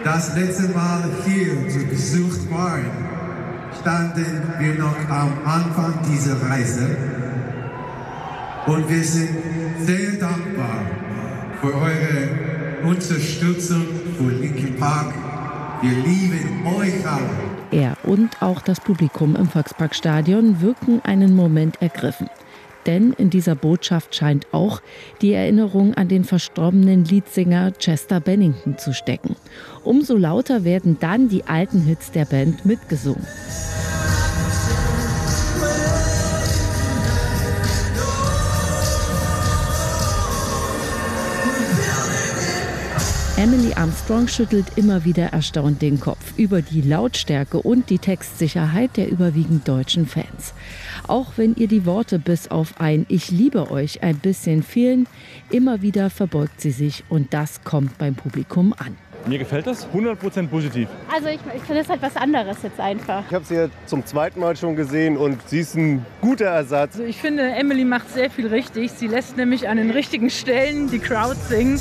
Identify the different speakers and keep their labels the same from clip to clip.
Speaker 1: das letzte Mal hier zu Besuch waren, standen wir noch am Anfang dieser Reise. Und wir sind sehr dankbar für eure Unterstützung für Linkin Park. Wir lieben euch alle.
Speaker 2: Er und auch das Publikum im Volksparkstadion wirken einen Moment ergriffen. Denn in dieser Botschaft scheint auch die Erinnerung an den verstorbenen Leadsänger Chester Bennington zu stecken. Umso lauter werden dann die alten Hits der Band mitgesungen. Emily Armstrong schüttelt immer wieder erstaunt den Kopf über die Lautstärke und die Textsicherheit der überwiegend deutschen Fans. Auch wenn ihr die Worte bis auf ein »Ich liebe euch« ein bisschen fehlen, immer wieder verbeugt sie sich und das kommt beim Publikum an.
Speaker 3: Mir gefällt das 100% positiv.
Speaker 4: Also ich finde es halt was anderes jetzt einfach.
Speaker 5: Ich habe sie jetzt zum zweiten Mal schon gesehen und sie ist ein guter Ersatz.
Speaker 6: Also ich finde, Emily macht sehr viel richtig. Sie lässt nämlich an den richtigen Stellen die Crowd singen.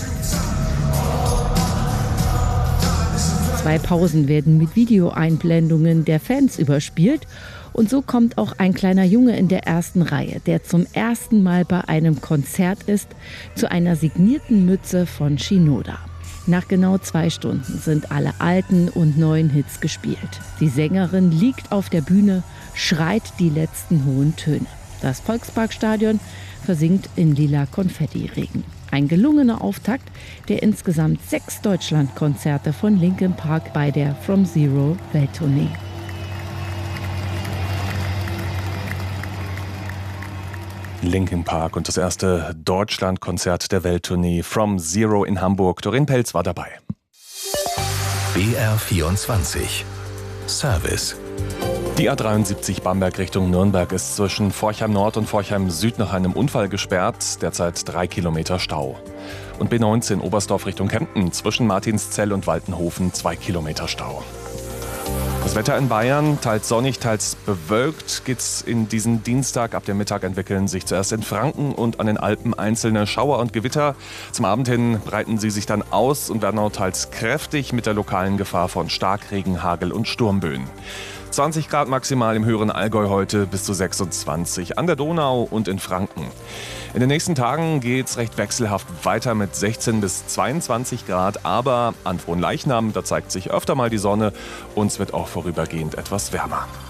Speaker 2: 2 Pausen werden mit Videoeinblendungen der Fans überspielt. Und so kommt auch ein kleiner Junge in der ersten Reihe, der zum ersten Mal bei einem Konzert ist, zu einer signierten Mütze von Shinoda. Nach genau 2 Stunden sind alle alten und neuen Hits gespielt. Die Sängerin liegt auf der Bühne, schreit die letzten hohen Töne. Das Volksparkstadion versinkt in lila Konfettiregen. Ein gelungener Auftakt der insgesamt 6 Deutschlandkonzerte von Linkin Park bei der From Zero Welttournee.
Speaker 7: Linkin Park und das erste Deutschlandkonzert der Welttournee From Zero in Hamburg. Doreen Pelz war dabei.
Speaker 8: BR24 Service.
Speaker 7: Die A73 Bamberg Richtung Nürnberg ist zwischen Forchheim Nord und Forchheim Süd nach einem Unfall gesperrt, derzeit 3 Kilometer Stau. Und B19 Oberstdorf Richtung Kempten zwischen Martinszell und Waltenhofen 2 Kilometer Stau. Das Wetter in Bayern, teils sonnig, teils bewölkt, geht's in diesen Dienstag. Ab dem Mittag entwickeln sich zuerst in Franken und an den Alpen einzelne Schauer und Gewitter. Zum Abend hin breiten sie sich dann aus und werden auch teils kräftig mit der lokalen Gefahr von Starkregen, Hagel und Sturmböen. 20 Grad maximal im höheren Allgäu heute, bis zu 26 an der Donau und in Franken. In den nächsten Tagen geht's recht wechselhaft weiter mit 16 bis 22 Grad, aber an Fronleichnam, da zeigt sich öfter mal die Sonne und es wird auch vorübergehend etwas wärmer.